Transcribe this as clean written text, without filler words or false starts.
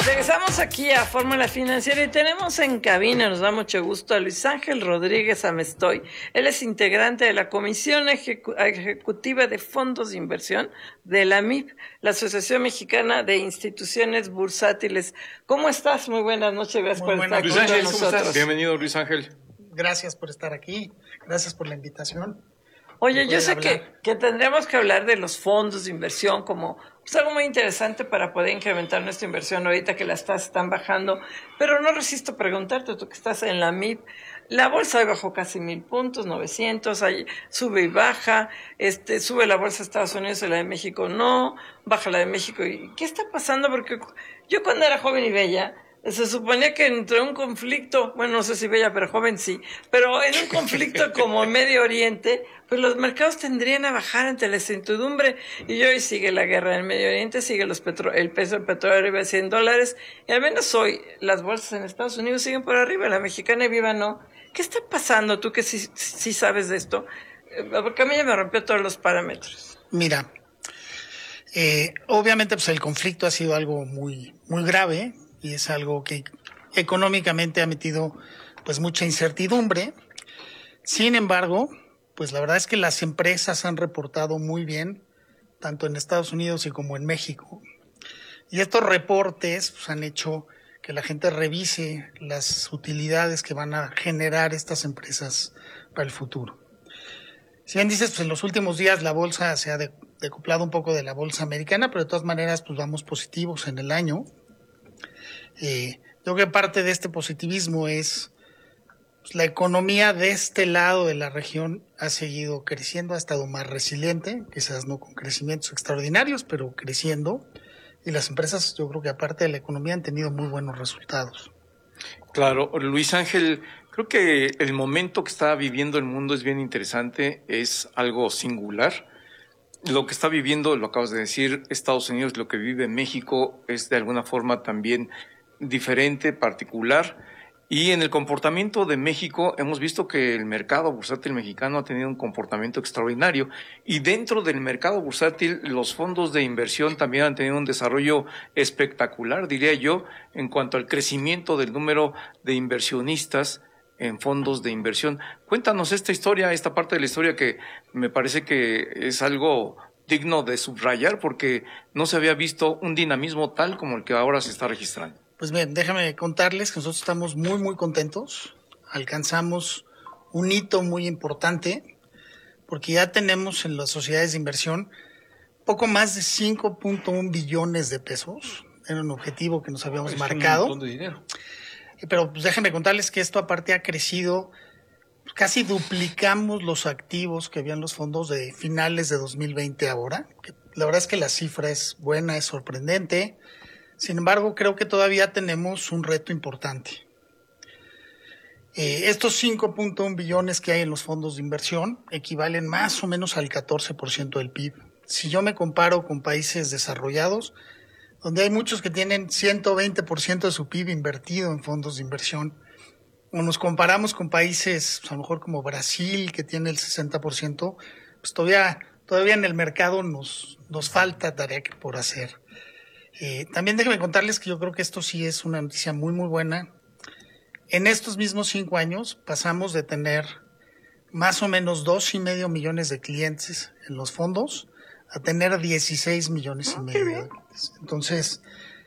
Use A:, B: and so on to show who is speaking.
A: Regresamos aquí a Fórmula Financiera y tenemos en cabina, nos da mucho gusto, a Luis Ángel Rodríguez Amestoy. Él es integrante de la Comisión Ejecutiva de Fondos de Inversión de la AMIB, la Asociación Mexicana de Instituciones Bursátiles. ¿Cómo estás? Muy buenas noches, gracias por estar con nosotros.
B: ¿Cómo estás? Bienvenido, Luis Ángel.
C: Gracias por estar aquí, gracias por la invitación.
A: Oye, yo sé que tendremos que hablar de los fondos de inversión como algo muy interesante para poder incrementar nuestra inversión ahorita que las tasas están bajando, pero no resisto preguntarte, tú que estás en la MIB, la bolsa hoy bajó casi 1,000 puntos, 900, ahí sube y baja, sube la bolsa de Estados Unidos y la de México no, baja la de México. ¿Y qué está pasando? Porque yo cuando era joven y bella, se suponía que entre un conflicto, bueno, no sé si bella, pero joven sí, pero en un conflicto como Medio Oriente, pues los mercados tendrían a bajar ante la incertidumbre. Y hoy sigue la guerra en el Medio Oriente, sigue el peso del petróleo arriba de $100, y al menos hoy las bolsas en Estados Unidos siguen por arriba, la mexicana y viva no. ¿Qué está pasando tú que sí sabes de esto? Porque a mí ya me rompió todos los parámetros.
C: Mira, obviamente pues el conflicto ha sido algo muy, muy grave, y es algo que económicamente ha metido pues mucha incertidumbre. Sin embargo, pues la verdad es que las empresas han reportado muy bien, tanto en Estados Unidos y como en México. Y estos reportes pues, han hecho que la gente revise las utilidades que van a generar estas empresas para el futuro. Si bien dices, pues en los últimos días la bolsa se ha decuplado un poco de la bolsa americana, pero de todas maneras pues vamos positivos en el año. Yo creo que parte de este positivismo es pues, la economía de este lado de la región ha seguido creciendo, ha estado más resiliente, quizás no con crecimientos extraordinarios, pero creciendo. Y las empresas, yo creo que aparte de la economía, han tenido muy buenos resultados.
B: Claro, Luis Ángel, creo que el momento que está viviendo el mundo es bien interesante, es algo singular. Lo que está viviendo, lo acabas de decir, Estados Unidos, lo que vive México es de alguna forma también diferente, particular, y en el comportamiento de México hemos visto que el mercado bursátil mexicano ha tenido un comportamiento extraordinario, y dentro del mercado bursátil los fondos de inversión también han tenido un desarrollo espectacular, diría yo, en cuanto al crecimiento del número de inversionistas en fondos de inversión. Cuéntanos esta historia, esta parte de la historia que me parece que es algo digno de subrayar porque no se había visto un dinamismo tal como el que ahora se está registrando.
C: Pues bien, déjame contarles que nosotros estamos muy, muy contentos. Alcanzamos un hito muy importante porque ya tenemos en las sociedades de inversión poco más de 5.1 billones de pesos. Era un objetivo que nos habíamos marcado.
B: Un montón de dinero.
C: Pero pues déjenme contarles que esto aparte ha crecido, casi duplicamos los activos que habían los fondos de finales de 2020 ahora. Que la verdad es que la cifra es buena, es sorprendente. Sin embargo, creo que todavía tenemos un reto importante. Estos 5.1 billones que hay en los fondos de inversión equivalen más o menos al 14% del PIB. Si yo me comparo con países desarrollados, donde hay muchos que tienen 120% de su PIB invertido en fondos de inversión, o nos comparamos con países a lo mejor como Brasil, que tiene el 60%, pues todavía en el mercado nos falta tarea por hacer. También déjenme contarles que yo creo que esto sí es una noticia muy, muy buena. En estos mismos 5 años pasamos de tener más o menos 2.5 millones de clientes en los fondos a tener 16 millones y medio de clientes. Entonces,